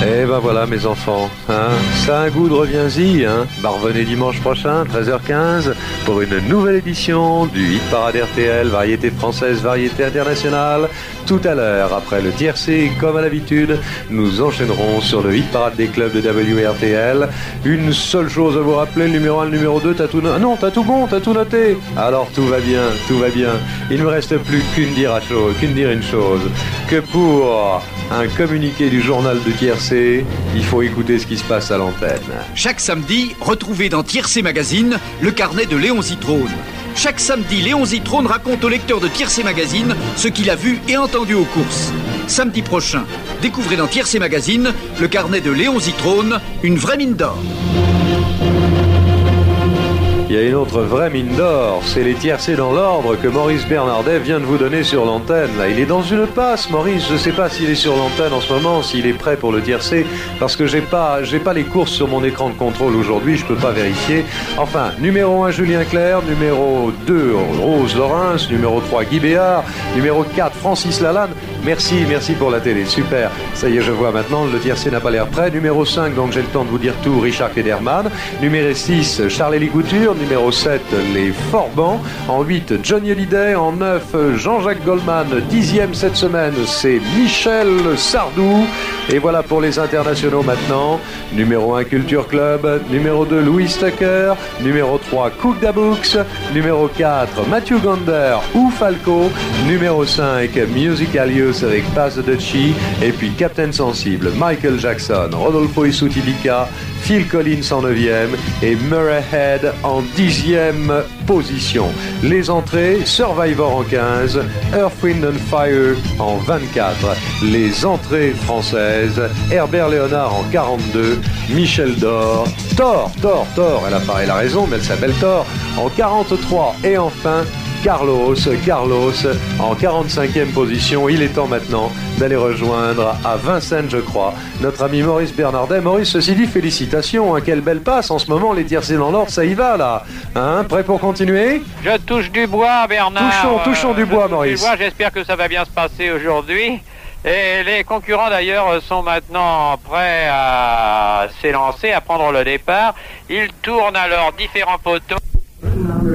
Et ben voilà mes enfants, hein, ça a un goût de reviens-y, hein. Bah revenez dimanche prochain, 13h15, pour une nouvelle édition du Hit Parade RTL, variété française, variété internationale. Tout à l'heure, après le tiercé, comme à l'habitude, nous enchaînerons sur le Hit Parade des clubs de WRTL. Une seule chose à vous rappeler, le numéro 1, le numéro 2, t'as tout noté. Non, t'as tout bon, t'as tout noté. Alors tout va bien, tout va bien. Il ne me reste plus qu'une dire une chose, que pour un communiqué du journal de tiercé, il faut écouter ce qui se passe à l'antenne. Chaque samedi, retrouvez dans Tiercé Magazine le carnet de Léon Zitrone. Chaque samedi, Léon Zitrone raconte au lecteur de Tiercé Magazine ce qu'il a vu et entendu aux courses. Samedi prochain, découvrez dans Tiercé Magazine le carnet de Léon Zitrone, une vraie mine d'or. Il y a une autre vraie mine d'or, c'est les tiercés dans l'ordre que Maurice Bernardet vient de vous donner sur l'antenne. Là, il est dans une passe, Maurice, je ne sais pas s'il est sur l'antenne en ce moment, s'il est prêt pour le tiercé, parce que j'ai pas les courses sur mon écran de contrôle aujourd'hui, je peux pas vérifier. Enfin, numéro 1, Julien Clerc, numéro 2, Rose Laurens, numéro 3, Guy Béard, numéro 4, Francis Lalanne. Merci pour la télé, super. Ça y est, je vois maintenant, le tiercé n'a pas l'air prêt. Numéro 5, donc j'ai le temps de vous dire tout, Richard Kederman. Numéro 6, Charles-Élie Couture. Numéro 7, les Forbans. En 8, Johnny Hallyday. En 9, Jean-Jacques Goldman. 10e cette semaine, c'est Michel Sardou. Et voilà pour les internationaux maintenant. Numéro 1, Culture Club. Numéro 2, Louis Tucker. Numéro 3, Cook Da Books. Numéro 4, Matthew Gander ou Falco. Numéro 5, Musical Youth avec Pass the Dutchie. Et puis Captain Sensible, Michael Jackson, Rodolfo Isutilica, Phil Collins en 9e et Murray Head en 10e position. Les entrées, Survivor en 15, Earth, Wind and Fire en 24. Les entrées françaises, Herbert Léonard en 42, Michel Thor, elle a raison, mais elle s'appelle Thor, en 43. Et enfin, Carlos en 45e position. Il est temps maintenant d'aller rejoindre à Vincennes, je crois, notre ami Maurice Bernardet. Maurice, ceci dit, félicitations, hein, quelle belle passe en ce moment, les tiercés dans l'ordre, ça y va là, hein, prêt pour continuer? Je touche du bois, Bernard. Touchons du bois, Maurice. J'espère que ça va bien se passer aujourd'hui. Et les concurrents d'ailleurs sont maintenant prêts à s'élancer, à prendre le départ. Ils tournent à leurs différents poteaux.